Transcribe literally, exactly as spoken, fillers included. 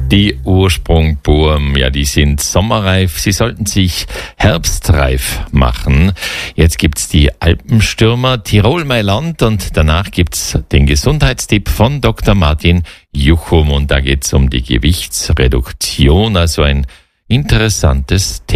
Die Ursprungburm, ja, die sind sommerreif. Sie sollten sich herbstreif machen. Jetzt gibt's die Alpenstürmer, Tirol mein Land, und danach gibt's den Gesundheitstipp von Doktor Martin Juchum, und da geht's um die Gewichtsreduktion, also ein interessantes Thema.